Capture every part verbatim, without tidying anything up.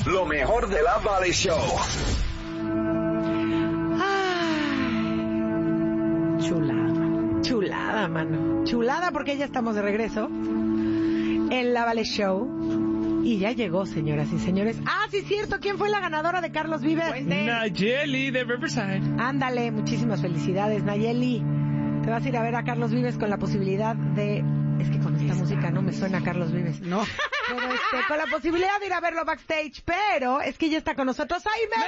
Lo mejor de la Valley Show. Ay, chulada. Chulada, mano. Chulada porque ya estamos de regreso en la Valley Show. Y ya llegó, señoras y señores. Ah, sí, cierto. ¿Quién fue la ganadora de Carlos Vives? Nayeli de Riverside. Ándale, muchísimas felicidades, Nayeli. Te vas a ir a ver a Carlos Vives con la posibilidad de... Es que con esta música no me suena a Carlos Vives. No. Pero este, con la posibilidad de ir a verlo backstage, pero es que ya está con nosotros Aime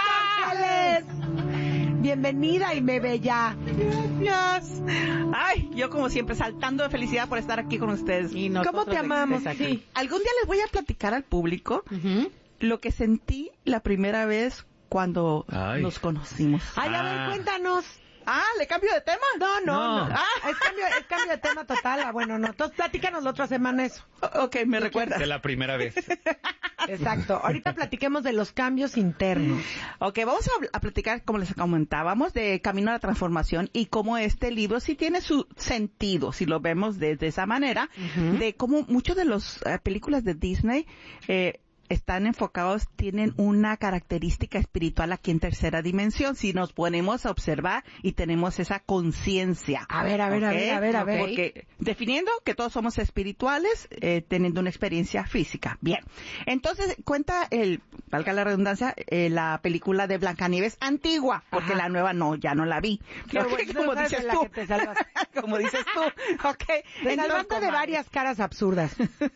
de Los Ángeles. Bienvenida, Aime Bella. Gracias. Ay, yo como siempre saltando de felicidad por estar aquí con ustedes. Y ¿cómo te amamos? Sí. Algún día les voy a platicar al público uh-huh. lo que sentí la primera vez cuando Ay. nos conocimos. Ay, a ver, ah. cuéntanos. Ah, ¿le cambio de tema? No, no, no. no. Ah, es cambio, es cambio de tema total. Ah, bueno, no. Entonces, platícanos la otra semana eso. O- ok, me recuerdas. De la primera vez. Exacto. Ahorita platiquemos de los cambios internos. Ok, vamos a, a platicar, como les comentábamos, de Camino a la Transformación y cómo este libro sí tiene su sentido, si lo vemos de, de esa manera, uh-huh. de cómo muchas de las uh, películas de Disney eh, están enfocados, tienen una característica espiritual aquí en tercera dimensión, si nos ponemos a observar y tenemos esa conciencia. A ver, a ver, ¿okay? a ver, a ver, a ver. Porque definiendo que todos somos espirituales, eh, teniendo una experiencia física. Bien. Entonces, cuenta el, valga la redundancia, eh, la película de Blancanieves antigua, porque Ajá. la nueva no, ya no la vi. Qué okay, bueno, como dices tú. Como dices tú. Okay. Te salvaste de varias caras absurdas.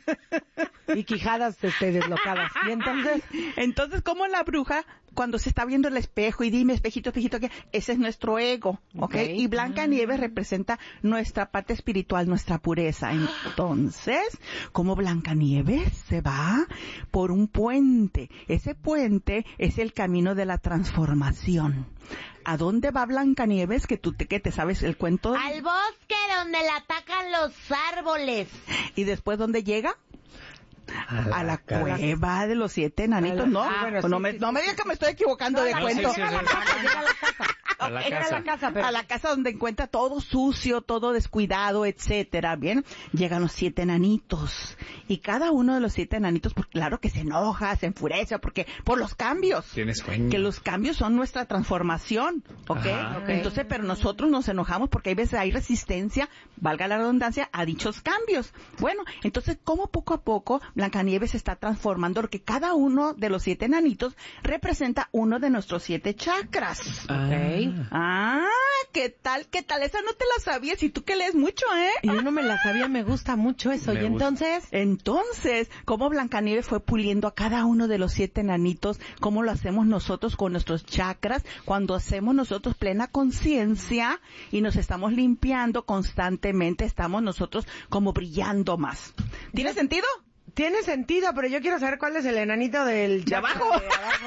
Y quijadas este, deslocadas. Y entonces, entonces como la bruja cuando se está viendo el espejo y dime espejito, espejito, ¿qué? Ese es nuestro ego, ¿ok? okay. Y Blancanieves ah. representa nuestra parte espiritual, nuestra pureza. Entonces, como Blancanieves se va por un puente, ese puente es el camino de la transformación. ¿A dónde va Blancanieves? Que tú te, que te sabes el cuento. Al bosque donde la atacan los árboles. ¿Y después dónde llega? A la, a la cueva de los siete enanitos, ¿no? Ah, bueno, no, sí, me, sí, no sí. me digas que me estoy equivocando no, de no, cuento. Sí, sí, llega a la casa, llega a la casa. A la Llega casa. a la casa, pero... a la casa donde encuentra todo sucio, todo descuidado, etcétera. Bien, llegan los siete enanitos y cada uno de los siete enanitos, pues claro que se enoja, se enfurece, porque por los cambios. Tiene sueño. Que los cambios son nuestra transformación, ¿ok? okay. Entonces, pero nosotros nos enojamos porque hay veces hay resistencia, valga la redundancia, a dichos cambios. Bueno, entonces, ¿cómo poco a poco Blancanieves se está transformando? Porque cada uno de los siete enanitos representa uno de nuestros siete chakras. Ah. Okay. Ah, ¿qué tal? ¿Qué tal? Esa no te la sabías y tú que lees mucho, ¿eh? Yo no me la sabía, me gusta mucho eso. Me y entonces, entonces, ¿cómo Blancanieves fue puliendo a cada uno de los siete enanitos? ¿Cómo lo hacemos nosotros con nuestros chakras? Cuando hacemos nosotros plena conciencia y nos estamos limpiando constantemente, estamos nosotros como brillando más. ¿Tiene sentido? Tiene sentido, pero yo quiero saber cuál es el enanito del de abajo. De abajo.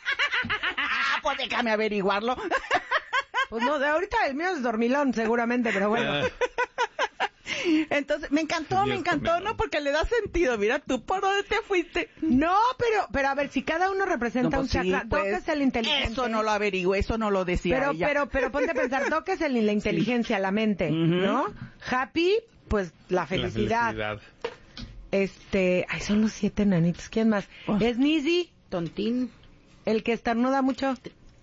Ah, pues déjame averiguarlo. Pues no, de ahorita el mío es dormilón seguramente, pero bueno. Entonces, me encantó, Dios me encantó, ¿no? Porque le da sentido. Mira, tú, ¿por dónde te fuiste? No, pero, pero a ver, si cada uno representa no, pues un chakra, sí, pues, Doc es el inteligente. Eso no lo averiguo, eso no lo decía Pero, ella. pero, pero ponte a pensar, Doc es el, la inteligencia, sí. la mente, uh-huh. ¿no? Happy, pues, la felicidad. La felicidad. Este, ay, son los siete enanitos. ¿Quién más? Oh. Es Nizzy. Tontín. El que estornuda mucho.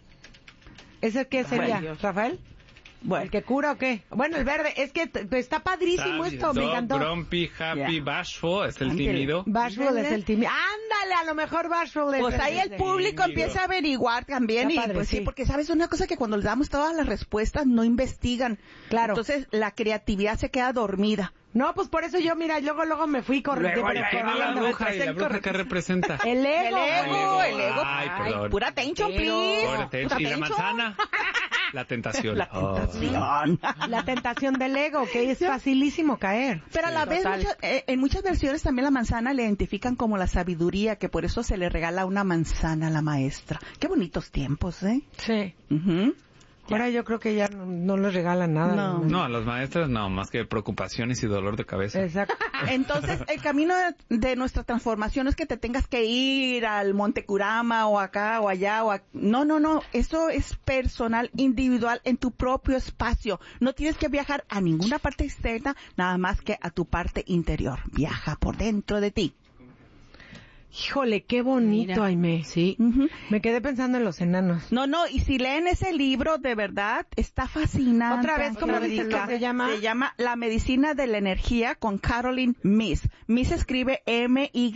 ¿Ese qué sería? Bueno, ¿Rafael? Bueno. ¿El que cura o qué? Bueno, el verde. Es que t- está padrísimo Está, esto, do, me encantó. Grumpy, Happy, yeah. Bashful es el Ándale. tímido. Bashful es el tímido. Ándale, a lo mejor Bashful es Pues el ahí el público tímido. Empieza a averiguar también. Está y padre, pues sí. sí, porque sabes una cosa, que cuando les damos todas las respuestas no investigan. Claro. Entonces la creatividad se queda dormida. No, pues por eso yo, mira, luego luego me fui corriendo. Luego, ¿y la bruja, ¿y la bruja qué representa? El ego. El ego, el ego. Ay, perdón. Ay, pura tension, please. Pura tension. ¿Y la manzana? La tentación. La tentación. Oh. La tentación del ego, que es facilísimo caer. Pero a la sí, vez, mucha, eh, en muchas versiones también la manzana le identifican como la sabiduría, que por eso se le regala una manzana a la maestra. Qué bonitos tiempos, ¿eh? Sí. Uh-huh. Ahora yo creo que ya no, no les regalan nada. No, no, a los maestros no, más que preocupaciones y dolor de cabeza. Exacto. Entonces, el camino de, de nuestra transformación es que te tengas que ir al Monte Kurama o acá o allá o a... No, no, no, eso es personal, individual, en tu propio espacio. No tienes que viajar a ninguna parte externa, nada más que a tu parte interior. Viaja por dentro de ti. Híjole, qué bonito, Mira. Aimee. Sí. Ujú. Me quedé pensando en los enanos. No, no, y si leen ese libro, de verdad, está fascinante. Otra vez, ¿cómo dices Angélica. que se llama? Se llama La Medicina de la Energía con Caroline Myss. Myss escribe M Y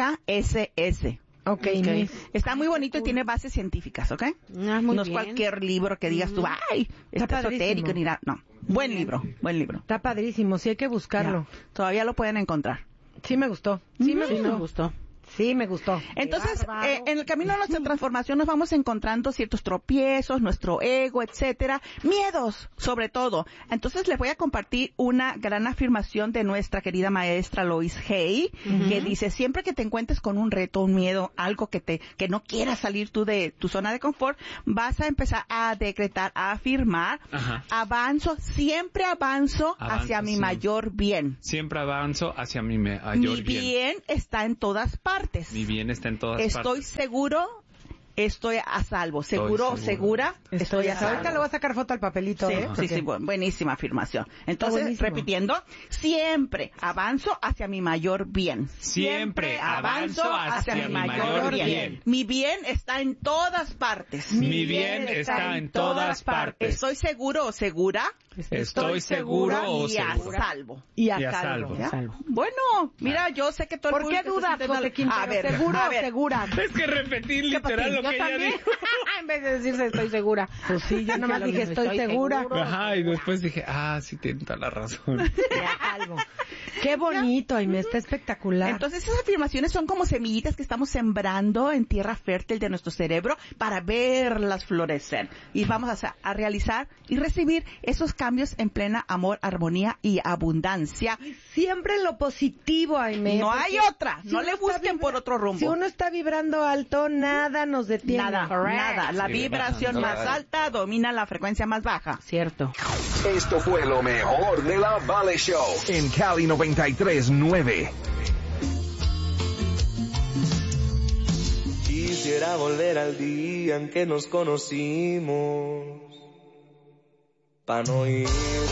S S. Ok, Ok. Miss. Está muy bonito y tiene bases científicas, ¿ok? Ah, muy no es bien. cualquier libro que digas tú, ay, está padrísimo. esotérico ni nada. No, buen libro, buen libro. Está padrísimo, sí hay que buscarlo. Ya. Todavía lo pueden encontrar. Sí me gustó. Sí me Sí, gustó. me gustó. Sí me gustó. Entonces, bárbaro. eh, en el camino a nuestra transformación nos vamos encontrando ciertos tropiezos, nuestro ego, etcétera, miedos, sobre todo. Entonces, les voy a compartir una gran afirmación de nuestra querida maestra Lois Hay, que dice, siempre que te encuentres con un reto, un miedo, algo que te que no quieras salir tú de tu zona de confort, vas a empezar a decretar, a afirmar, Ajá. avanzo, siempre avanzo Avanzo, hacia mi sí. mayor bien. Siempre avanzo hacia mi mayor Mi bien. bien está en todas partes. Mi bien está en todas Estoy partes. seguro, estoy a salvo. Seguro, seguro. segura, estoy a salvo. Ahorita le voy a sacar foto al papelito, Sí, ¿eh? sí, Porque- sí, bu- buenísima afirmación. Entonces, buenísimo. repitiendo, siempre avanzo hacia mi mayor bien. Siempre avanzo hacia mi mayor bien. Mi bien está en todas partes. Mi bien está en todas partes. Estoy seguro o segura Estoy seguro o y a segura. salvo. Y a, Y a salvo. salvo. ¿Ya? Salvo. Bueno, mira, yo sé que todo el ¿Por qué público se dudas, siente José mal. Quintero? A ver, ¿Seguro a o ver. segura? Es que repetir literal lo Yo que ella también. dijo. En vez de decirse estoy segura. Pues sí, yo nomás lo dije mismo, estoy estoy segura. seguro. Ajá, y después dije, ah, sí tiene toda la razón. Y a salvo. Qué bonito, Aimee, está espectacular. Entonces esas afirmaciones son como semillitas que estamos sembrando en tierra fértil de nuestro cerebro para verlas florecer. Y vamos a, a realizar y recibir esos cambios en plena amor, armonía y abundancia. Siempre lo positivo, Aimee. No porque hay otra, si no uno le está busquen vibra- por otro rumbo. Si uno está vibrando alto, nada nos detiene. Nada, nada. La Sí, vibración ¿verdad? más alta domina la frecuencia más baja. Cierto. Esto fue lo mejor de la Valley Show en Cali noventa y tres nueve. Quisiera volver al día en que nos conocimos, pa' no ir